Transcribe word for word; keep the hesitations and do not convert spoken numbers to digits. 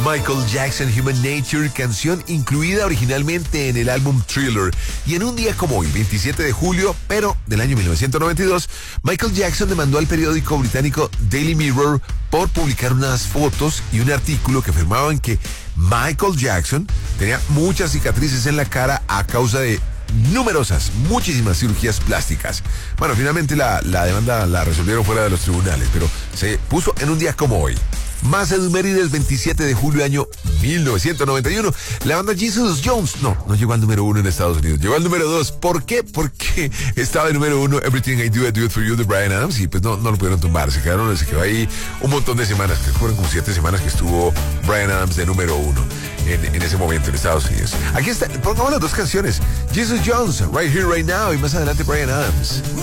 Michael Jackson, Human Nature, canción incluida originalmente en el álbum Thriller. Y en un día como hoy, veintisiete de julio, pero del año mil novecientos noventa y dos, Michael Jackson demandó al periódico británico Daily Mirror por publicar unas fotos y un artículo que afirmaban que Michael Jackson tenía muchas cicatrices en la cara a causa de numerosas, muchísimas cirugías plásticas. Bueno, finalmente la, la demanda la resolvieron fuera de los tribunales, pero se puso en un día como hoy. Más efemérides, veintisiete de julio año mil novecientos noventa y uno. La banda Jesus Jones, no, no llegó al número uno en Estados Unidos, llegó al número dos. ¿Por qué? Porque estaba en número uno Everything I Do, I Do It For You de Bryan Adams y pues no, no lo pudieron tumbar. Se quedaron, se quedó ahí un montón de semanas, que fueron como siete semanas que estuvo Bryan Adams de número uno en, en ese momento en Estados Unidos. Aquí está, pongamos las dos canciones. Jesus Jones, Right Here, Right Now, y más adelante Bryan Adams.